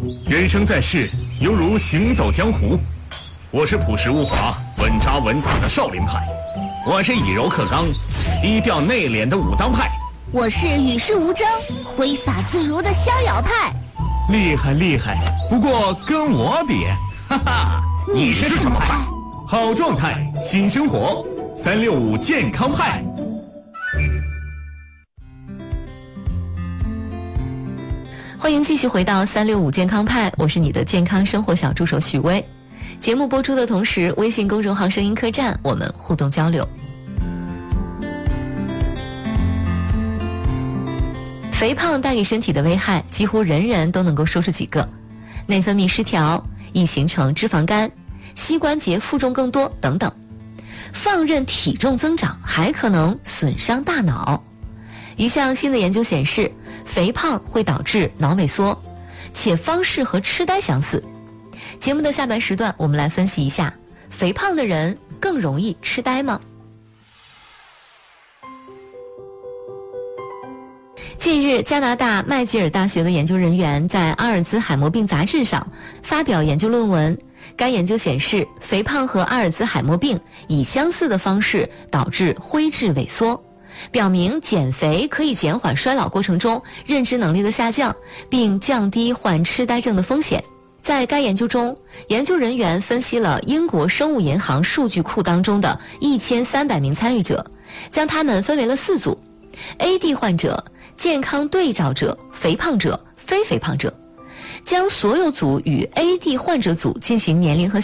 人生在世，犹如行走江湖。我是朴实无华、稳扎稳打的少林派，我是以柔克刚、低调内敛的武当派， 我是与世无争、挥洒自如的逍遥派。 厉害厉害，不过跟我比，哈哈， 你是什么派？ 好状态，新生活，365健康派。 欢迎继续回到365健康派，我是你的健康生活小助手许巍。节目播出的同时，微信公众号声音客栈我们互动交流。肥胖带给身体的危害，几乎人人都能够说出几个：内分泌失调，易形成脂肪肝，膝关节负重更多等等。放任体重增长，还可能损伤大脑。一项新的研究显示，肥胖会导致脑萎缩，且方式和痴呆相似。节目的下半时段，我们来分析一下，肥胖的人更容易痴呆吗？近日，加拿大麦吉尔大学的研究人员在《阿尔兹海默病杂志》上发表研究论文。该研究显示，肥胖和阿尔兹海默病以相似的方式导致灰质萎缩，表明减肥可以减缓衰老过程中认知能力的下降，并降低患痴呆症的风险。在该研究中，研究人员分析了英国生物银行数据库当中的1300名参与者，将他们分为了4组： AD 患者、健康对照者、肥胖者、非肥胖者，将所有组与 AD 患者组进行年龄和